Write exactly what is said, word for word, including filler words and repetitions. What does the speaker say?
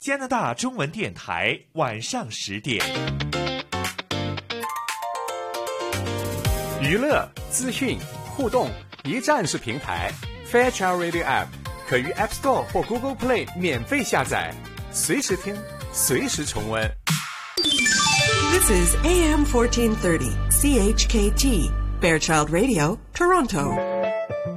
加拿大中文电台晚上十点。 娱乐、资讯、互动，一站式平台。Fairchild Radio App 可于 App Store 或 Google Play 免费下载，随时听，随时重温。 This is A M fourteen thirty, C H K T, Fairchild Radio, Toronto.